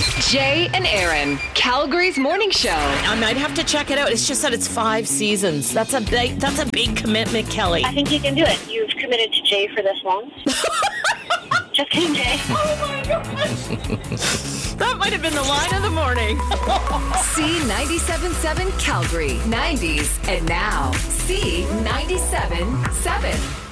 Jay and Aaron, Calgary's morning show. I might have to check it out. It's just that it's 5 seasons. That's a big commitment, Kelly. I think you can do it. You've committed to Jay for this long. Just kidding, Jay. Oh my gosh. That might have been the line of the morning. C97.7 Calgary, 90s, and now C97.7.